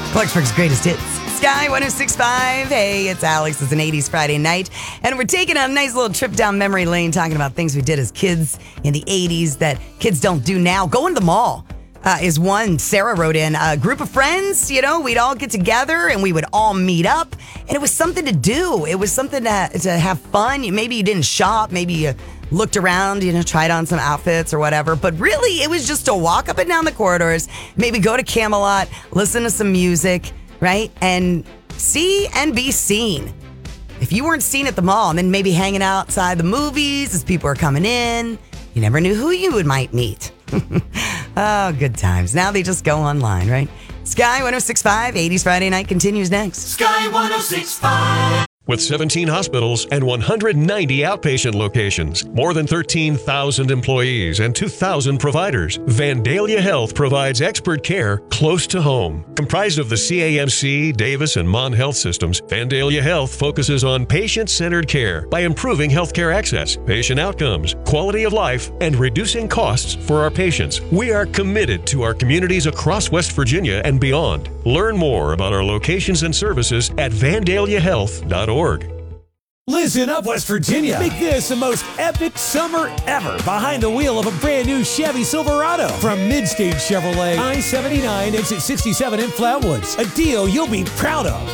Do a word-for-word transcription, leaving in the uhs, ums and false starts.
Clarksburg's greatest hits. Sky one oh six point five. Hey, it's Alex. It's an eighties Friday night. And we're taking a nice little trip down memory lane talking about things we did as kids in the eighties that kids don't do now. Going to the mall uh, is one. Sarah wrote in a group of friends. You know, we'd all get together and we would all meet up. And it was something to do. It was something to, to have fun. Maybe you didn't shop. Maybe you looked around, you know, tried on some outfits or whatever. But really, it was just to walk up and down the corridors, maybe go to Camelot, listen to some music, right? And see and be seen. If you weren't seen at the mall and then maybe hanging outside the movies as people are coming in, you never knew who you would might meet. Oh, good times. Now they just go online, right? Sky one oh six point five, eighties Friday night continues next. Sky one oh six point five. With seventeen hospitals and one hundred ninety outpatient locations, more than thirteen thousand employees and two thousand providers, Vandalia Health provides expert care close to home. Comprised of the C A M C, Davis, and Mon Health systems, Vandalia Health focuses on patient-centered care by improving healthcare access, patient outcomes, quality of life, and reducing costs for our patients. We are committed to our communities across West Virginia and beyond. Learn more about our locations and services at vandalia health dot org. Listen up, West Virginia. Make this the most epic summer ever behind the wheel of a brand new Chevy Silverado from Midstage Chevrolet, I seventy-nine, exit sixty-seven in Flatwoods. A deal you'll be proud of.